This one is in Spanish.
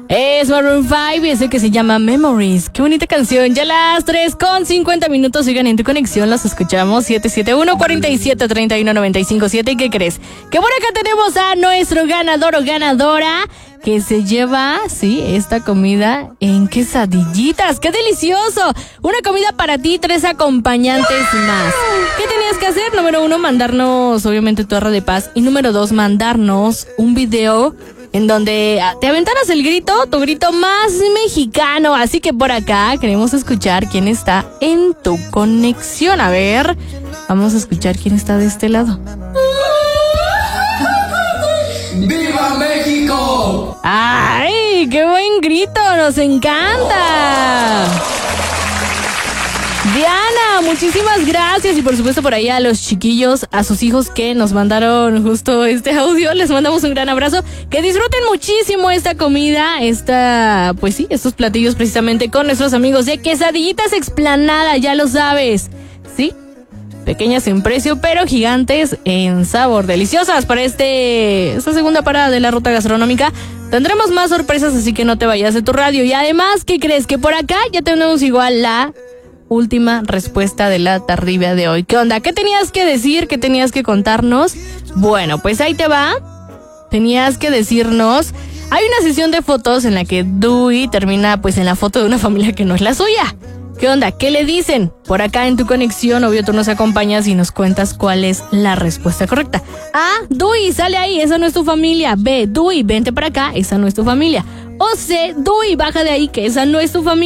Es Maroon 5 y ese que se llama Memories. Qué bonita canción. Ya las 3:50. Sigan en tu conexión. Los escuchamos 771-47-31-957. ¿Y qué crees? Que por acá tenemos a nuestro ganador o ganadora que se lleva, sí, esta comida en quesadillitas. ¡Qué delicioso! Una comida para ti, 3 acompañantes más. ¿Qué tenías que hacer? Número 1, mandarnos, obviamente, tu arroz de paz. Y número 2, mandarnos un video en donde te aventaras el grito, tu grito más mexicano. Así que por acá queremos escuchar quién está en tu conexión. A ver, vamos a escuchar quién está de este lado. ¡Viva México! ¡Ay, qué buen grito! ¡Nos encanta! Diana, muchísimas gracias. Y por supuesto por ahí a los chiquillos, a sus hijos que nos mandaron justo este audio, les mandamos un gran abrazo. Que disfruten muchísimo esta comida, pues sí, estos platillos precisamente con nuestros amigos de Quesadillitas Explanada, ya lo sabes, ¿sí? Pequeñas en precio, pero gigantes en sabor. Deliciosas para esta segunda parada de la ruta gastronómica. Tendremos más sorpresas, así que no te vayas de tu radio. Y además, ¿qué crees? Que por acá ya tenemos igual la última respuesta de la trivia de hoy. ¿Qué onda? ¿Qué tenías que decir? ¿Qué tenías que contarnos? Bueno, pues ahí te va. Tenías que decirnos... Hay una sesión de fotos en la que Dewey termina pues en la foto de una familia que no es la suya. ¿Qué onda? ¿Qué le dicen? Por acá en tu conexión, obvio tú nos acompañas y nos cuentas cuál es la respuesta correcta. A, Dewey, sale ahí, esa no es tu familia. B, Dewey, vente para acá, esa no es tu familia. O C, Dewey, baja de ahí, que esa no es tu familia.